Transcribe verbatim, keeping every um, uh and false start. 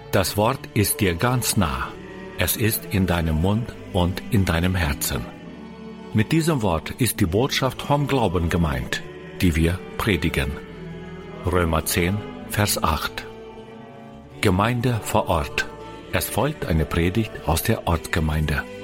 Das Wort ist dir ganz nah. Es ist in deinem Mund und in deinem Herzen. Mit diesem Wort ist die Botschaft vom Glauben gemeint, die wir predigen. Römer zehn, Vers acht. Gemeinde vor Ort. Es folgt eine Predigt aus der Ortsgemeinde.